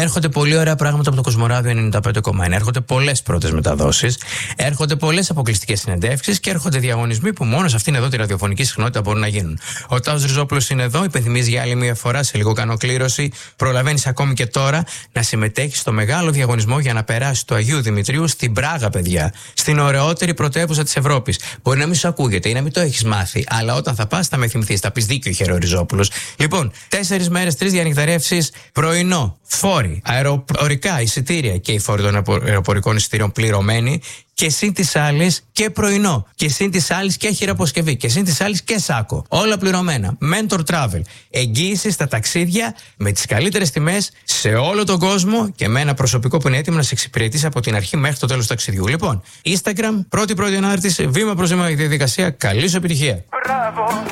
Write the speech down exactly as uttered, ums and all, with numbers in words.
Έρχονται πολύ ωραία πράγματα από το Κοσμοράδιο ενενήντα πέντε κόμμα ένα. Έρχονται πολλές πρώτες μεταδόσεις. Έρχονται πολλές αποκλειστικές συνεντεύξεις και έρχονται διαγωνισμοί που μόνο σε αυτήν εδώ τη ραδιοφωνική συχνότητα μπορούν να γίνουν. Ο Τάος Ριζόπουλος είναι εδώ, υπενθυμίζει για άλλη μια φορά. Σε λίγο κάνω κλήρωση. Προλαβαίνεις ακόμη και τώρα να συμμετέχεις στο μεγάλο διαγωνισμό για να περάσει το Αγίου Δημητρίου στην Πράγα, παιδιά. Στην ωραιότερη πρωτεύουσα της Ευρώπης. Μπορεί να μην σου ακούγεται ή να μην το έχεις μάθει, αλλά όταν θα πας θα με θυμηθείς. Θα πεις δίκιο, είχε ο Ριζόπουλος. Λοιπόν, τέσσερις μέρες, τρεις διανυκταρεύσεις, πρωινό, φόροι, αεροπορικά εισιτήρια και οι φόροι των αεροπορικών εισιτήριων πληρωμένοι. Και συν της άλλης και πρωινό. Και συν της άλλης και χειραποσκευή. Και συν της άλλης και σάκο. Όλα πληρωμένα. Mentor Travel. Εγγύηση στα ταξίδια με τις καλύτερες τιμές σε όλο τον κόσμο και με ένα προσωπικό που είναι έτοιμο να σε εξυπηρετήσει από την αρχή μέχρι το τέλος του ταξιδιού. Λοιπόν, Instagram, πρώτη πρώτη ανάρτηση, βήμα προς βήμα η διαδικασία. Καλή σου επιτυχία. Μπράβο.